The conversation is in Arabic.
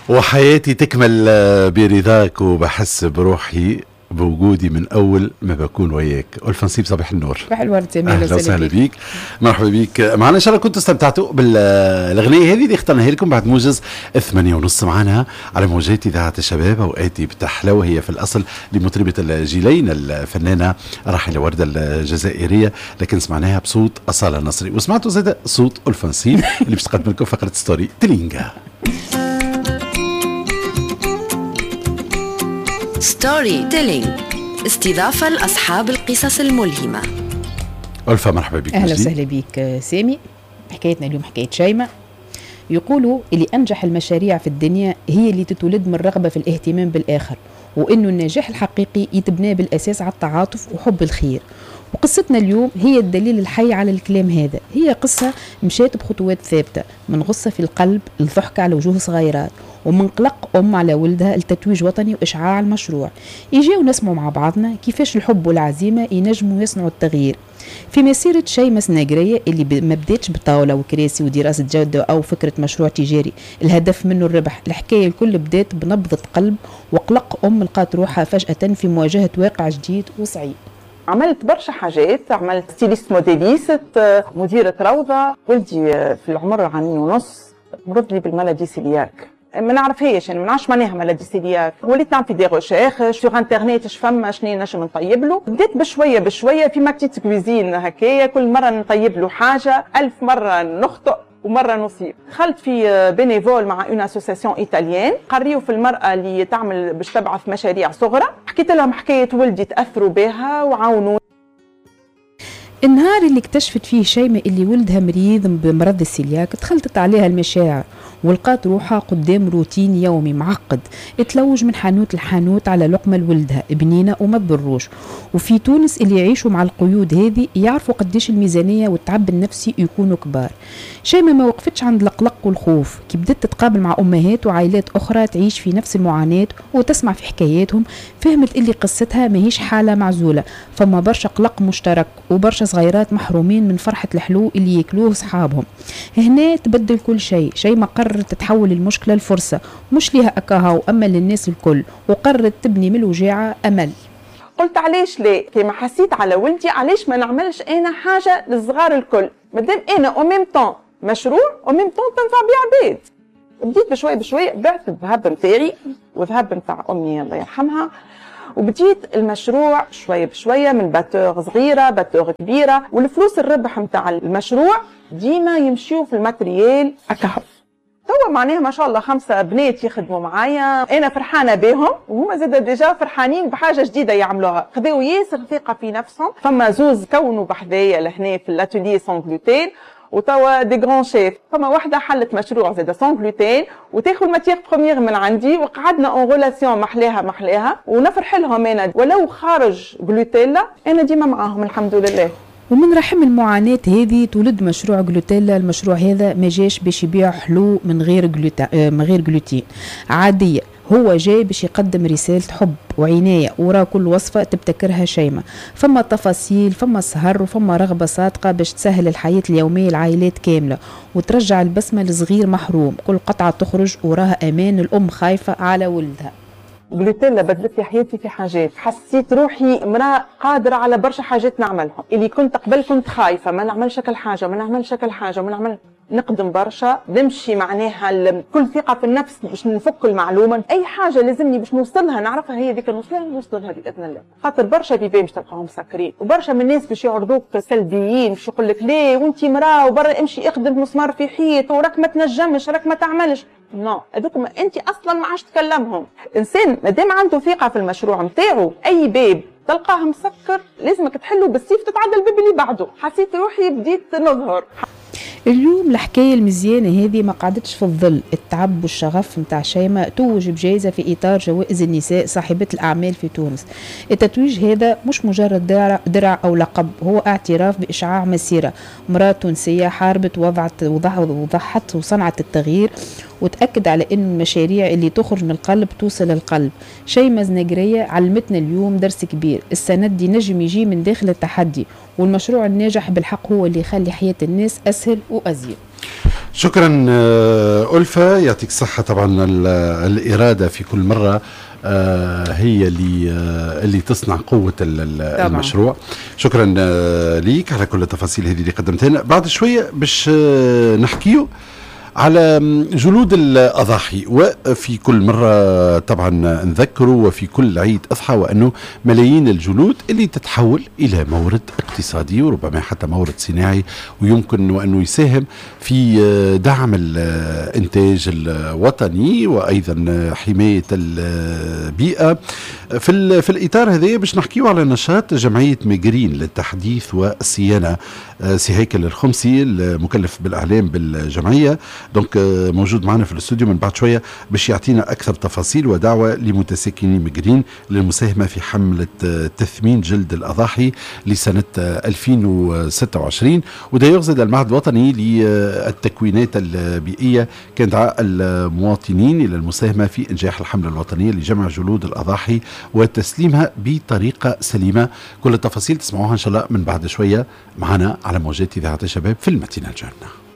وحياتي تكمل برضاك وبحس بروحي بوجودي من اول ما بكون وياك. ألف نصيب، صباح النور. صباح الورد جميل، اهلا وسهلا بيك. مرحبا بيك معنا، ان شاء الله كنتوا استمتعتوا بالاغنيه هذه اللي اخترناها لكم بعد موجز 8:30 معنا على موجات اذاعه الشباب. اوقاتي بتحلو، هي في الاصل لمطربه الجيلين الفنانه راحله ورده الجزائريه، لكن سمعناها بصوت اصاله النصري، وسمعتوا زاد صوت ألف نصيب اللي باش تقدم لكم فقره ستوري تيلينغ. ستوري تيلينغ، استضافة لأصحاب القصص الملهمة. ألفا مرحبا بك. أهلا وسهلا بك سامي. حكايتنا اليوم حكاية شيماء. يقولوا اللي أنجح المشاريع في الدنيا هي اللي تتولد من الرغبة في الاهتمام بالآخر، وإنه النجاح الحقيقي يتبنى بالأساس على التعاطف وحب الخير. وقصتنا اليوم هي الدليل الحي على الكلام هذا. هي قصة مشات بخطوات ثابتة، من غصة في القلب لضحك على وجوه صغيرات، ومن قلق أم على ولدها لتتويج وطني وإشعاع المشروع. يجيو نسمع مع بعضنا كيفاش الحب والعزيمة ينجموا يصنعوا التغيير في مسيرة شيماء سناقرية اللي ما بديتش بطاولة وكراسي ودراسة جودة أو فكرة مشروع تجاري الهدف منه الربح. الحكاية الكل بدات بنبضة قلب وقلق أم لقات روحها فجأة في مواجهة واقع جديد وصعيب. عملت برشا حاجات، عملت ستيليست موديليست، مديرة روضة. ولدي في العمر عامين ونص مرض لي بالمالادي سيلياك، ما نعرفهاش، يعني ما نعرفش معناها مالادي سيلياك. وليت نعمل في دي ريشيرش سور انترنت شفما شنو نجم نطيب له. بديت بشويه بشويه في ماكتيت كويزين هكايا، كل مره نطيب له حاجه، 1000 مره نخطئ ومره نصيب. دخلت في بينيفول مع اون اسوسياسيون ايطاليان قريوا في المراه اللي تعمل باش تبعث مشاريع صغرى. حكيت لهم حكايه ولدي، تاثروا بها وعاونوني. النهار اللي اكتشفت فيه شيماء اللي ولدها مريض بمرض السيلياك تخلطت عليها المشاعر، ولقات روحها قدام روتين يومي معقد اتلوج من حانوت لحانوت على لقمة لولدها بنينة وما تضروش. وفي تونس اللي يعيشوا مع القيود هذه يعرفوا قديش الميزانية والتعب النفسي يكونوا كبار. شيماء ما وقفتش عند القلق والخوف، كي بدت تتقابل مع أمهات وعائلات أخرى تعيش في نفس المعاناة وتسمع في حكاياتهم، فهمت اللي قصتها ماهيش حالة معزولة، فما برشا قلق مشترك وبرشا صغيرات محرومين من فرحة الحلو اللي ياكلوه صحابهم. هنا تبدل كل شيء. شيماء قررت تتحول المشكلة لفرصة، مش ليها أكاها وأما للناس الكل، وقررت تبني من الوجاعة أمل. قلت علاش لا، كيما حسيت على ولدي علاش ما نعملش انا حاجه للصغار الكل، مادام انا او ميم طون مشروع او ميم طون تنفع بيه عباد. بديت بشويه بشويه، بعت الذهب نتاعي وذهب نتاع امي الله يرحمها، وبديت المشروع شويه بشويه من باتور صغيره باتور كبيره. والفلوس الربح نتاع المشروع ديما يمشيو في الماتريال اكهو. توا معناها ما شاء الله 5 بنات يخدموا معايا، انا فرحانه بهم وهما زاد ديجا فرحانين بحاجه جديده يعملوها. خذوا ياسر ثقه في نفسهم. فما زوز كونوا بحذايا لهنا في الاتولي سون غلوتين، وتوا دي غران شيف. فما واحده حلت مشروع زاد سون غلوتين وتاخذ الماتيغ بروميير من عندي، وقعدنا اون ريلاسيون محلاها ونفرح لهم انا ولو خارج غلوتيلا، انا ديما معاهم الحمد لله. ومن رحم المعاناة هذه تولد مشروع جلوتيلا. المشروع هذا ما جاش باش يبيع حلو من غير جلوتين عادية، هو جاي باش يقدم رسالة حب وعناية ورا كل وصفة تبتكرها شيماء. فما تفاصيل، فما سهر، وفما رغبة صادقة باش تسهل الحياة اليومية لعائلات كاملة وترجع البسمة لصغير محروم. كل قطعة تخرج وراها أمان الأم خايفة على ولدها. جلوتيلا بدلت لي حياتي في حاجات، حسيت روحي امرأة قادرة على برشا حاجات نعملهم. اللي كنت قبل كنت خايفة ما نعمل شكل حاجة، نقدم برشا، نمشي معناها كل ثقة في النفس باش نفك المعلومة. أي حاجة لازمني باش نوصلها نعرفها هي ديك نوصلها بإذن الله. خاطر برشا بيبان باش تلقاهم مسكرين، وبرشا من الناس باش يعرضوك سلبيين، باش يقول لك ليه وانت مرأة وبرا امشي اخدم مسمار في حيط وراك ما تنجمش راك ما تعملش. نو، هذوك انت اصلا ما عادش تكلمهم. انسان مادام عنده ثقه في المشروع نتاعو، اي باب تلقاه مسكر لازمك تحله بالسيف تتعدى الباب اللي بعده. حسيت روحي بديت نظهر. اليوم الحكاية المزيانة هذه ما قعدتش في الظل. التعب والشغف متاع شيماء توج بجائزة في إطار جوائز النساء صاحبات الأعمال في تونس. التتويج هذا مش مجرد درع أو لقب، هو اعتراف بإشعاع مسيرة. امرأة تونسية حاربت وضحت وصنعت التغيير، وتأكد على أن المشاريع اللي تخرج من القلب توصل للقلب. شيماء سناقرية علمتنا اليوم درس كبير. السند دي نجم يجي من داخل التحدي، والمشروع الناجح بالحق هو اللي يخلي حياة الناس أسهل وأزين. شكرا ألفة، يعطيك الصحة. طبعا الإرادة في كل مرة هي اللي تصنع قوة المشروع. شكرا ليك على كل التفاصيل هذه اللي قدمتها لنا. بعد شوية باش نحكيو على جلود الأضاحي، وفي كل مرة طبعا نذكروا وفي كل عيد أضحى وأنه ملايين الجلود اللي تتحول إلى مورد اقتصادي وربما حتى مورد صناعي، ويمكن وأنه يساهم في دعم الإنتاج الوطني وأيضا حماية البيئة. في الإطار هذا باش نحكيو على نشاط جمعية ميغرين للتحديث والصيانة. سي هيكل الخمسي المكلف بالإعلام بالجمعية دونك موجود معنا في الاستوديو من بعد شوية باش يعطينا أكثر تفاصيل، ودعوة لمتساكني ميغرين للمساهمة في حملة تثمين جلد الأضاحي لسنة 2026. وده يغزد المعهد الوطني للتكوينات البيئية كان دعاء المواطنين إلى المساهمة في إنجاح الحملة الوطنية لجمع جلود الأضاحي وتسليمها بطريقة سليمة. كل التفاصيل تسمعوها إن شاء الله من بعد شوية معنا على موجات إذاعة الشباب في المتينة الجنة.